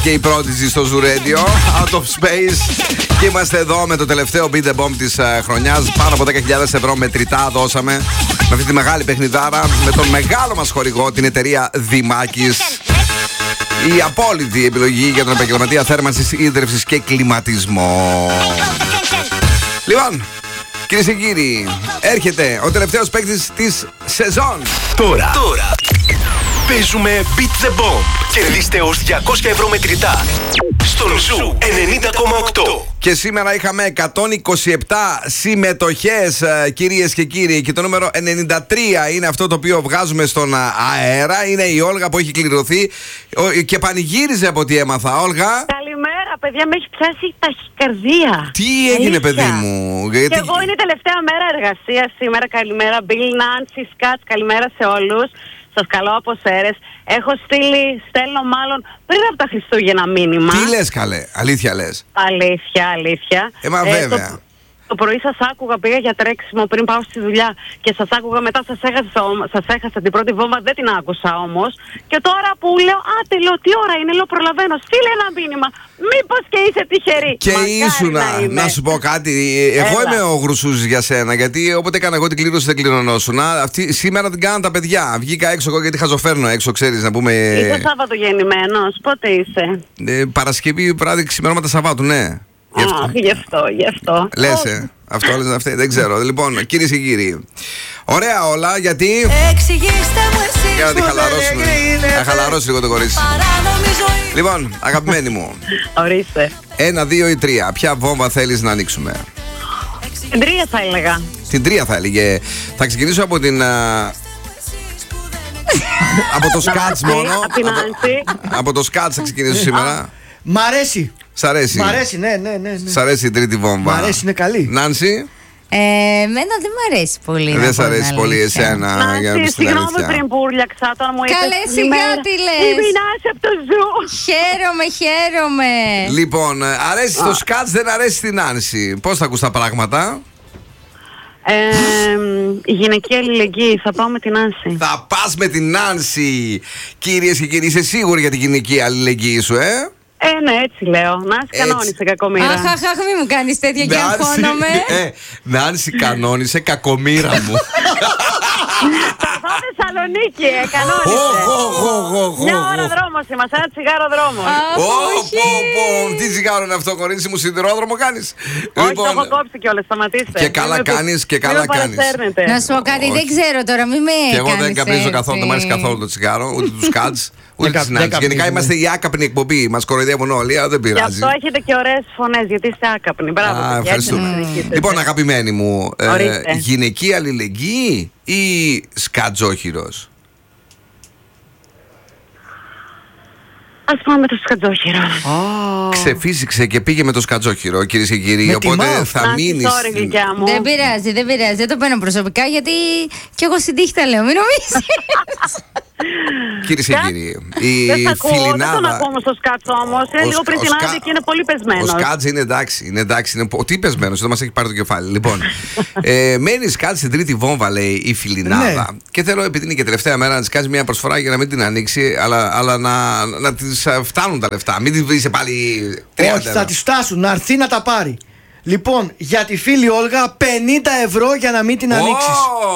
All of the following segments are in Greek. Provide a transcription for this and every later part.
Και η Prodigy στο Zoo Radio, Out of Space. Και είμαστε εδώ με το τελευταίο Beat the Bomb της χρονιάς. Πάνω από 10.000 ευρώ μετρητά δώσαμε με αυτή τη μεγάλη παιχνιδάρα, με τον μεγάλο μας χορηγό, την εταιρεία Δημάκης. Η απόλυτη επιλογή για τον επαγγελματία θέρμανσης, ίδρυυσης και κλιματισμό. Λοιπόν, κυρίες και κύριοι, έρχεται ο τελευταίος παίκτης της σεζόν. Τώρα. Παίζουμε Beat the Bomb. Κερδίστε ως 200 ευρώ μετρητά στον Ζου 90,8. Και σήμερα είχαμε 127 συμμετοχές, κυρίες και κύριοι. Και το νούμερο 93 είναι αυτό το οποίο βγάζουμε στον αέρα. Είναι η Όλγα που έχει κληρωθεί και πανηγύριζε από ό,τι έμαθα. Όλγα. Καλημέρα, παιδιά, με έχει πιάσει ταχυκαρδία. Τι έγινε, παιδί μου? Και εγώ είναι η τελευταία μέρα εργασίας σήμερα. Καλημέρα, Bill, Nancy, Scats, καλημέρα σε όλους. Σας καλώ από Σέρες. Στέλνω μάλλον πριν από τα Χριστούγεννα μήνυμα. Τι λες, καλέ? Αλήθεια λες? Αλήθεια. Μα βέβαια. Το πρωί σας άκουγα, πήγα για τρέξιμο πριν πάω στη δουλειά και σας άκουγα, μετά σας έχασα την πρώτη βόμβα, δεν την άκουσα όμως. Και τώρα που λέω, λέω, τι ώρα είναι, λέω, προλαβαίνω, στείλε ένα μήνυμα, μήπως και είσαι τυχερή. Και ήσουνα, να σου πω κάτι, εγώ είμαι ο γρουσούζης για σένα, γιατί όποτε έκανα εγώ την κλήρωση δεν κληρωνόσουνα. Σήμερα την κάναν τα παιδιά, βγήκα έξω εγώ γιατί χαζοφέρνω έξω, ξέρεις, να πούμε. Είσαι Σαββατογεννημένος, πότε είσαι? Παρασκευή, βράδυ, ξημερώματα Σαββάτου, ναι. Γι' αυτό. Λες, αυτό λες αυτή, δεν ξέρω. Λοιπόν, κυρίες και κύριοι, ωραία όλα, γιατί για να τη χαλαρώσουμε. Να χαλαρώσει λίγο το κορίτσι. Λοιπόν, αγαπημένη μου, ορίστε. 1, 2 ή 3, ποια βόμβα θέλεις να ανοίξουμε? Την 3 θα έλεγα. Την 3 θα έλεγε. Θα ξεκινήσω από την από το σκάτς μόνο. Από το σκάτς θα ξεκινήσω σήμερα. Μ' αρέσει. Σ' αρέσει? Μ' αρέσει, ναι. Σ' αρέσει η τρίτη βόμβα? Μ' αρέσει, είναι καλή. Νάνση? Εμένα δεν μ' αρέσει πολύ. Δεν σ' αρέσει πολύ εσένα? Νάνση, συγγνώμη πριν που ουρλιαξα το αν μου είπες. Καλέ, σιγά τι λες. Η Νάνση από το Ζου. Χαίρομαι. Λοιπόν, αρέσει το σκάτς, δεν αρέσει την Νάνση. Πώς θα ακούς τα πράγματα? Η γυναική αλληλεγγύη. Θα πάω με την Νάνση. Θα πας με την Νάνση. Κυρίες και κύριοι, είσαι σίγουρη για την γυναική αλληλεγγύη σου, Ναι, έτσι λέω. Νάνση κανόνισε, κακομοίρα. Αχ, μη μου κάνεις τέτοια και αγχώνομαι. Νάνση κανόνισε, κακομοίρα μου. Θα πάω Θεσσαλονίκη, κανόνισε. Μια ώρα δρόμος είμαστε, ένα τσιγάρο δρόμος. Τι τσιγάρο είναι αυτό, κορίτσι μου, σιδηρόδρομο κάνεις? Όχι, το έχω κόψει κιόλας, σταματήστε. Και καλά κάνεις, και καλά κάνεις. Να σου πω κάτι, δεν ξέρω τώρα, μη με κάνεις. Και εγώ δεν καπνίζω καθόλου, δεν μου αρέσει καθόλου το τσιγάρο, ούτε τους σκάτς. Γενικά είμαστε η άκαπνη εκπομπή. Μας κοροϊδεύουν όλοι, αλλά δεν πειράζει. Γι' αυτό έχετε και ωραίες φωνές, γιατί είστε άκαπνοι. Μπράβο. Ευχαριστούμε. Λοιπόν, αγαπημένη μου, γυναική αλληλεγγύη ή σκατζόχυρος? Ας πάμε το σκατζόχυρο. Ξεφύσηξε και πήγε με το σκατζόχυρο, κυρίες και κύριοι. Οπότε θα μείνεις. Δεν πειράζει. Δεν το παίρνω προσωπικά, γιατί κι εγώ συντύχη τα λέω. Μην νομίζεις. Κυρίες και κύριοι, η Φιλινάδα. Δεν τον ακούω στο σκάτς όμως. Είναι λίγο πριν την άδεια και είναι πολύ πεσμένος. Ο σκάτς είναι εντάξει. Είναι τι πεσμένος, εδώ μας έχει πάρει το κεφάλι. Λοιπόν, μένει σκάτς στην τρίτη βόμβα, λέει η Φιλινάδα. Και θέλω, επειδή είναι και τελευταία μέρα, να της κάνεις μια προσφορά για να μην την ανοίξει, αλλά να της φτάνουν τα λεφτά. Μην τη βρει πάλι 30. Όχι, θα της φτάσουν, να έρθει να τα πάρει. Λοιπόν, για τη φίλη Όλγα, 50 ευρώ για να μην την ανοίξεις.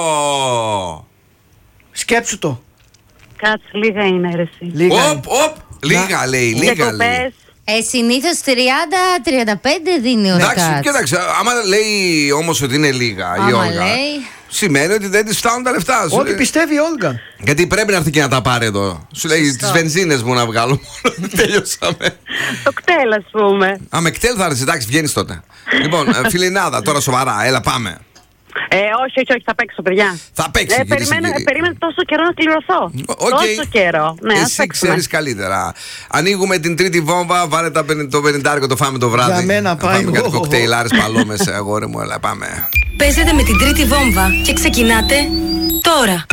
Σκέψου το. Κάτσε, λίγα είναι αίρεση. Λίγα λέει. Συνήθως 30-35 δίνει ο σκάτς. Εντάξει, κοίταξε, άμα λέει όμως ότι είναι λίγα η Όλγα, σημαίνει ότι δεν της φτάνουν τα λεφτά σου. Ό,τι πιστεύει η Όλγα. Γιατί πρέπει να έρθει και να τα πάρει εδώ. Σου λέει τις βενζίνες μου να βγάλω. Τελειώσαμε. Το κτέλ, ας πούμε. Με κτέλ θα έρθει, εντάξει, βγαίνεις τότε. Λοιπόν, Φιλινάδα, τώρα σοβαρά, έλα πάμε. Όχι, θα παίξω, παιδιά. Θα παίξει. Περίμενε τόσο καιρό να κληρωθώ. Τόσο καιρό. Ναι, εσύ ξέρεις καλύτερα. Ανοίγουμε την τρίτη βόμβα, βάλε το 50, το φάμε το βράδυ. Για μένα πάει. Πάμε κάτι κοκτέιλάρες παλόμες, αγόρι μου, έλα πάμε. Παίζετε με την τρίτη βόμβα και ξεκινάτε τώρα. 10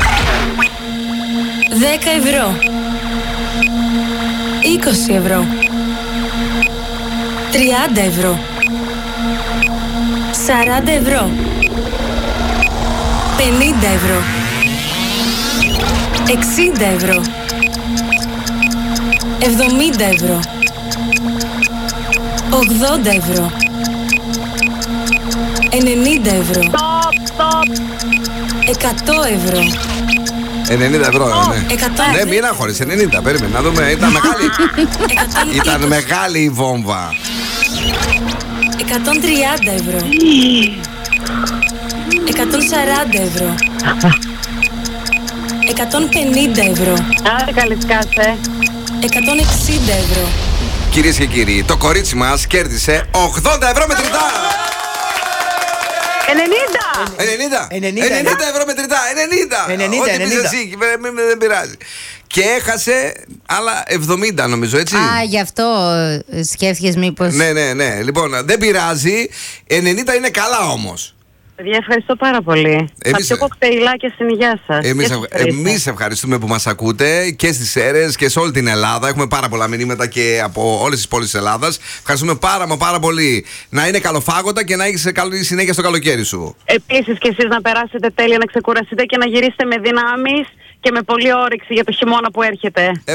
ευρώ, 20 ευρώ, 30 ευρώ, 40 ευρώ, 50 ευρώ, 60 ευρώ, 70 ευρώ, €80. €90. Stop. €100. €90, ναι. 100. Ναι, μην αγχωρείς, 90. Περίμενε να δούμε. Ήταν μεγάλη. 120. Ήταν μεγάλη η βόμβα. €130. €140. €150. Άντε καλή σκάσε. €160. Κυρίες και κύριοι, το κορίτσι μας κέρδισε 80 € μετρητά. 90. 90 € μετρητά. 90. Ό,τι πεις εσύ, δεν πειράζει. Και έχασε άλλα 70 νομίζω, έτσι. Α, γι' αυτό σκέφτηκες μήπως. Ναι. Λοιπόν, δεν πειράζει. 90 είναι καλά όμως. Παιδιά, ευχαριστώ πάρα πολύ. Θα πιω κοκτέιλάκια στην υγεία σας. Εμείς ευχαριστούμε που μας ακούτε και στις Σέρρες και σε όλη την Ελλάδα. Έχουμε πάρα πολλά μηνύματα και από όλες τις πόλεις της Ελλάδας. Ευχαριστούμε πάρα πολύ. Να είναι καλοφάγοντα και να έχεις καλή συνέχεια στο καλοκαίρι σου. Επίσης και εσείς να περάσετε τέλεια, να ξεκουραστείτε και να γυρίσετε με δυνάμεις και με πολλή όρεξη για το χειμώνα που έρχεται.